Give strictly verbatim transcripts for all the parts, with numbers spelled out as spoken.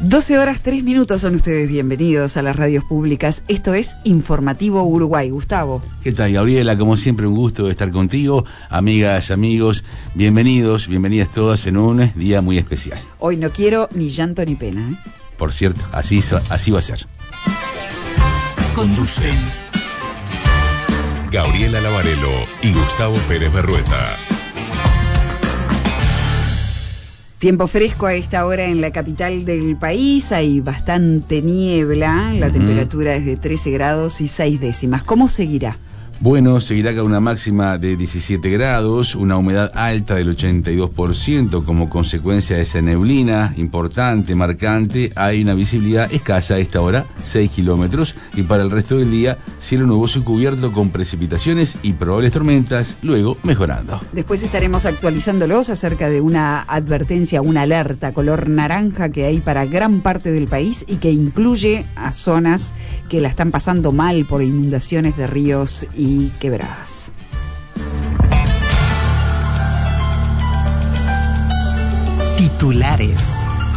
doce horas tres minutos, son ustedes bienvenidos a las radios públicas. Esto es Informativo Uruguay. Gustavo. ¿Qué tal, Gabriela? Como siempre, un gusto estar contigo. Amigas, amigos, bienvenidos, bienvenidas todas en un día muy especial. Hoy no quiero ni llanto ni pena, ¿eh? Por cierto, así, así va a ser. Conducen Gabriela Lavarello y Gustavo Pérez Berrueta. Tiempo fresco a esta hora en la capital del país, hay bastante niebla, la uh-huh. temperatura es de trece grados y seis décimas. ¿Cómo seguirá? Bueno, seguirá con una máxima de diecisiete grados, una humedad alta del ochenta y dos por ciento como consecuencia de esa neblina importante, marcante. Hay una visibilidad escasa a esta hora, seis kilómetros, y para el resto del día, cielo nuboso y cubierto con precipitaciones y probables tormentas, luego mejorando. Después estaremos actualizándolos acerca de una advertencia, una alerta color naranja que hay para gran parte del país y que incluye a zonas que la están pasando mal por inundaciones de ríos y y quebradas. Titulares.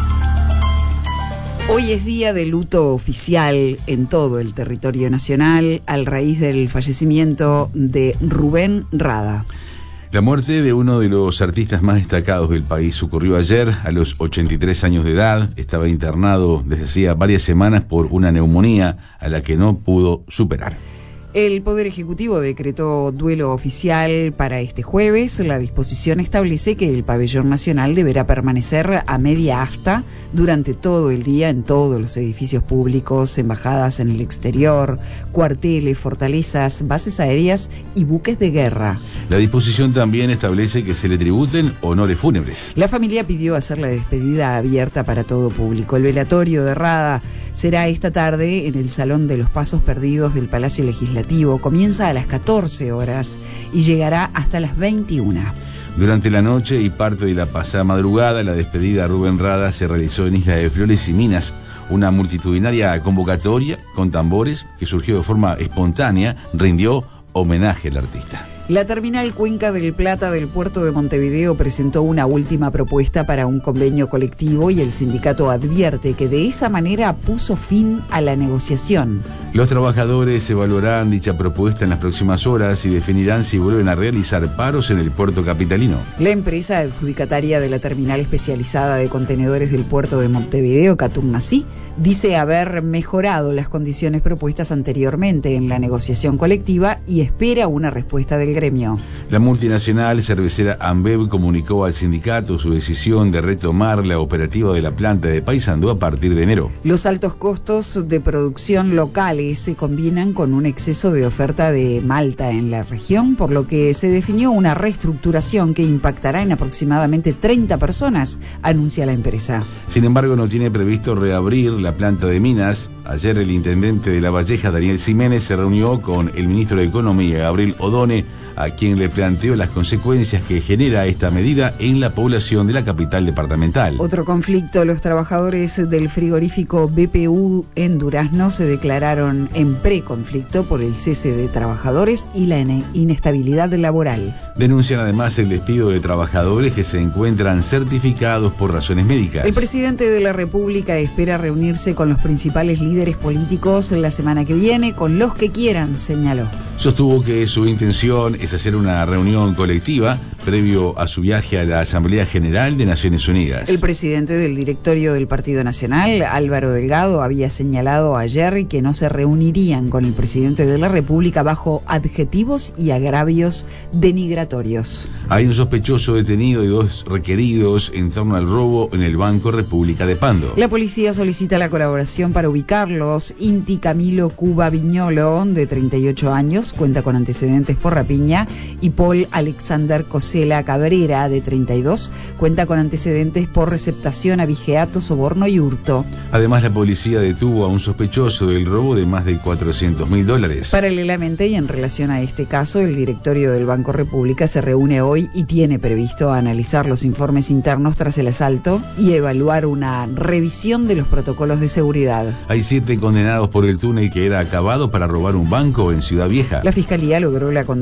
Hoy es día de luto oficial en todo el territorio nacional a raíz del fallecimiento de Rubén Rada. La muerte de uno de los artistas más destacados del país ocurrió ayer a los ochenta y tres años de edad. Estaba internado desde hacía varias semanas por una neumonía a la que no pudo superar. El Poder Ejecutivo decretó duelo oficial para este jueves. La disposición establece que el pabellón nacional deberá permanecer a media asta durante todo el día en todos los edificios públicos, embajadas en el exterior, cuarteles, fortalezas, bases aéreas y buques de guerra. La disposición también establece que se le tributen honores fúnebres. La familia pidió hacer la despedida abierta para todo público. El velatorio de Rada será esta tarde en el Salón de los Pasos Perdidos del Palacio Legislativo. Comienza a las catorce horas y llegará hasta las veintiuna. Durante la noche y parte de la pasada madrugada, la despedida a Rubén Rada se realizó en Isla de Flores y Minas. Una multitudinaria convocatoria con tambores que surgió de forma espontánea rindió homenaje al artista. La terminal Cuenca del Plata del puerto de Montevideo presentó una última propuesta para un convenio colectivo y el sindicato advierte que de esa manera puso fin a la negociación. Los trabajadores evaluarán dicha propuesta en las próximas horas y definirán si vuelven a realizar paros en el puerto capitalino. La empresa adjudicataria de la terminal especializada de contenedores del puerto de Montevideo, Catumnací, dice haber mejorado las condiciones propuestas anteriormente en la negociación colectiva y espera una respuesta del gremio. La multinacional cervecera Ambev comunicó al sindicato su decisión de retomar la operativa de la planta de Paysandú a partir de enero. Los altos costos de producción locales se combinan con un exceso de oferta de malta en la región, por lo que se definió una reestructuración que impactará en aproximadamente treinta personas, anuncia la empresa. Sin embargo, no tiene previsto reabrir la planta de Minas. Ayer el intendente de La Valleja, Daniel Ximénez, se reunió con el ministro de Economía, Gabriel Odone, a quien le planteó las consecuencias que genera esta medida en la población de la capital departamental. Otro conflicto, los trabajadores del frigorífico B P U en Durazno se declararon en preconflicto por el cese de trabajadores y la inestabilidad laboral. Denuncian además el despido de trabajadores que se encuentran certificados por razones médicas. El presidente de la República espera reunirse con los principales líderes políticos la semana que viene, con los que quieran, señaló. Sostuvo que su intención es hacer una reunión colectiva previo a su viaje a la Asamblea General de Naciones Unidas. El presidente del directorio del Partido Nacional, Álvaro Delgado, había señalado ayer que no se reunirían con el presidente de la República bajo adjetivos y agravios denigratorios. Hay un sospechoso detenido y dos requeridos en torno al robo en el Banco República de Pando. La policía solicita la colaboración para ubicarlos. Inti Camilo Cuba Viñolo, de treinta y ocho años, cuenta con antecedentes por rapiña, y Paul Alexander Cosela Cabrera, de treinta y dos, cuenta con antecedentes por receptación, abigeato, soborno y hurto. Además, la policía detuvo a un sospechoso del robo de más de cuatrocientos mil dólares. Paralelamente, y en relación a este caso, el directorio del Banco República se reúne hoy y tiene previsto analizar los informes internos tras el asalto y evaluar una revisión de los protocolos de seguridad. Hay siete condenados por el túnel que era acabado para robar un banco en Ciudad Vieja. La Fiscalía logró la condena de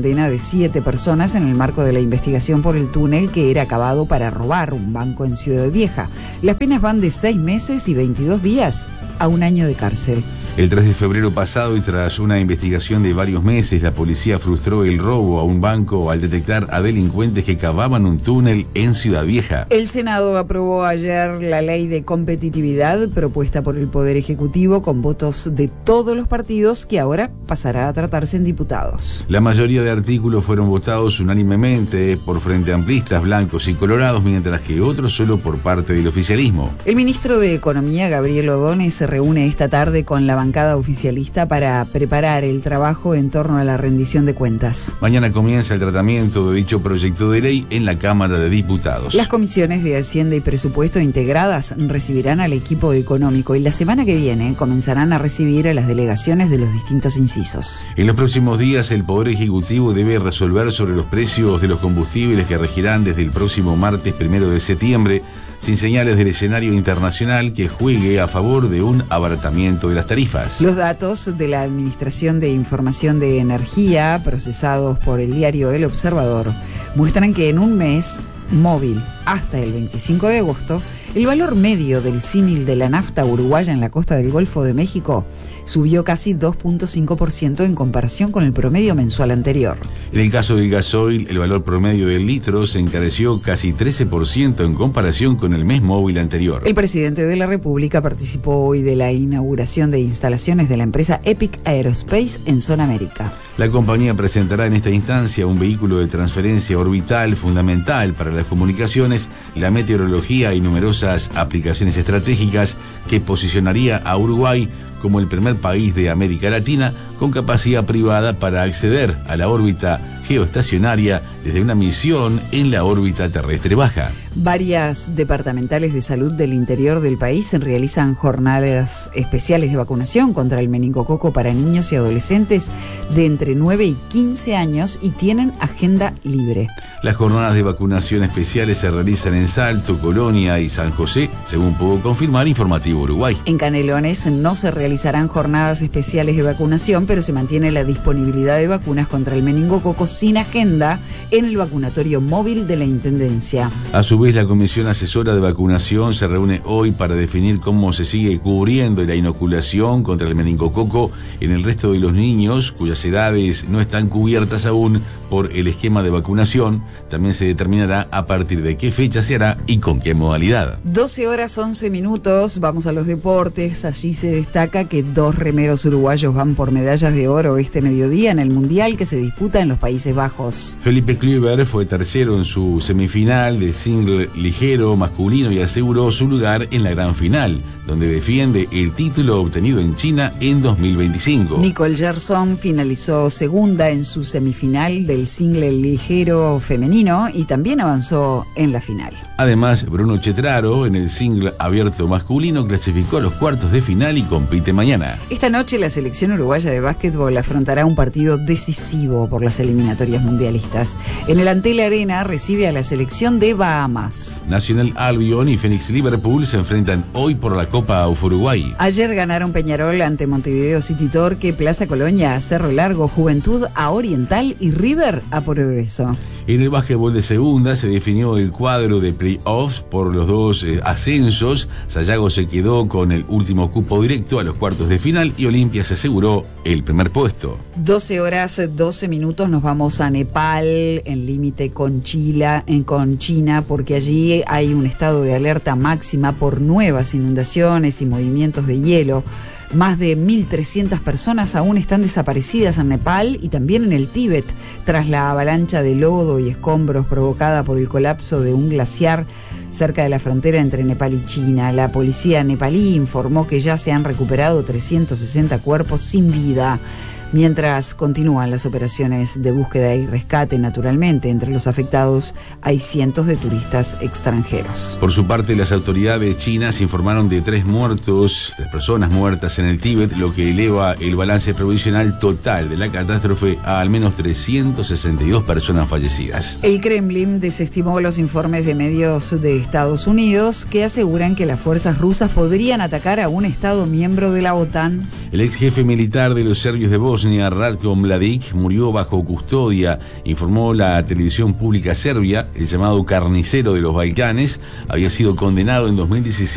siete personas en el marco de la investigación por el túnel que era acabado para robar un banco en Ciudad Vieja. Las penas van de seis meses y veintidós días a un año de cárcel. El tres de febrero pasado, y tras una investigación de varios meses, la policía frustró el robo a un banco al detectar a delincuentes que cavaban un túnel en Ciudad Vieja. El Senado aprobó ayer la ley de competitividad propuesta por el Poder Ejecutivo con votos de todos los partidos, que ahora pasará a tratarse en diputados. La mayoría de artículos fueron votados unánimemente por frente amplistas, blancos y colorados, mientras que otros solo por parte del oficialismo. El ministro de Economía, Gabriel Ordóñez, se reúne esta tarde con la bancada oficialista para preparar el trabajo en torno a la rendición de cuentas. Mañana comienza el tratamiento de dicho proyecto de ley en la Cámara de Diputados. Las comisiones de Hacienda y Presupuesto integradas recibirán al equipo económico y la semana que viene comenzarán a recibir a las delegaciones de los distintos incisos. En los próximos días, el Poder Ejecutivo debe resolver sobre los precios de los combustibles que regirán desde el próximo martes primero de septiembre, sin señales del escenario internacional que juegue a favor de un abaratamiento de las tarifas. Los datos de la Administración de Información de Energía, procesados por el diario El Observador, muestran que en un mes móvil hasta el veinticinco de agosto, el valor medio del símil de la nafta uruguaya en la costa del Golfo de México subió casi dos punto cinco por ciento en comparación con el promedio mensual anterior. En el caso del gasoil, el valor promedio del litro se encareció casi trece por ciento en comparación con el mes móvil anterior. El presidente de la República participó hoy de la inauguración de instalaciones de la empresa Epic Aerospace en Zona América. La compañía presentará en esta instancia un vehículo de transferencia orbital fundamental para las comunicaciones, la meteorología y numerosas aplicaciones estratégicas que posicionaría a Uruguay como el primer país de América Latina con capacidad privada para acceder a la órbita geoestacionaria desde una misión en la órbita terrestre baja. Varias departamentales de salud del interior del país realizan jornadas especiales de vacunación contra el meningococo para niños y adolescentes de entre nueve y quince años y tienen agenda libre. Las jornadas de vacunación especiales se realizan en Salto, Colonia y San José, según pudo confirmar Informativo Uruguay. En Canelones no se realizarán jornadas especiales de vacunación, pero se mantiene la disponibilidad de vacunas contra el meningococo sin agenda en el vacunatorio móvil de la Intendencia. A su vez, la Comisión Asesora de Vacunación se reúne hoy para definir cómo se sigue cubriendo la inoculación contra el meningococo en el resto de los niños cuyas edades no están cubiertas aún por el esquema de vacunación. También se determinará a partir de qué fecha se hará y con qué modalidad. doce horas once minutos, vamos a los deportes. Allí se destaca que dos remeros uruguayos van por medallas de oro este mediodía en el Mundial que se disputa en los Países Bajos. Felipe Kluivert fue tercero en su semifinal de single ligero masculino y aseguró su lugar en la gran final, donde defiende el título obtenido en China en dos mil veinticinco. Nicole Gerson finalizó segunda en su semifinal del single ligero femenino y también avanzó en la final. Además, Bruno Chetraro en el single abierto masculino clasificó a los cuartos de final y compite mañana. Esta noche la selección uruguaya de básquetbol afrontará un partido decisivo por las eliminatorias mundialistas. En el Antel Arena recibe a la selección de Bahamas. Nacional Albion y Phoenix Liverpool se enfrentan hoy por la Copa Uf Uruguay. Ayer ganaron Peñarol ante Montevideo City Torque, Plaza Colonia, Cerro Largo, Juventud a Oriental y River a Progreso. En el básquetbol de segunda se definió el cuadro de playoffs por los dos eh, ascensos. Sayago se quedó con el último cupo directo a los cuartos de final y Olimpia se aseguró el primer puesto. doce horas doce minutos, nos vamos a Nepal, en límite con Chile, en, con China, porque allí hay un estado de alerta máxima por nuevas inundaciones y movimientos de hielo. Más de mil trescientas personas aún están desaparecidas en Nepal y también en el Tíbet, tras la avalancha de lodo y escombros provocada por el colapso de un glaciar cerca de la frontera entre Nepal y China. La policía nepalí informó que ya se han recuperado trescientos sesenta cuerpos sin vida. Mientras continúan las operaciones de búsqueda y rescate, naturalmente, entre los afectados hay cientos de turistas extranjeros. Por su parte, las autoridades chinas informaron de tres muertos, tres personas muertas en el Tíbet, lo que eleva el balance provisional total de la catástrofe a al menos trescientas sesenta y dos personas fallecidas. El Kremlin desestimó los informes de medios de Estados Unidos que aseguran que las fuerzas rusas podrían atacar a un Estado miembro de la OTAN. El ex jefe militar de los serbios de Bosnia Bosnia, Ratko Mladic, murió bajo custodia, informó la televisión pública serbia. El llamado carnicero de los Balcanes había sido condenado en dos mil diecisiete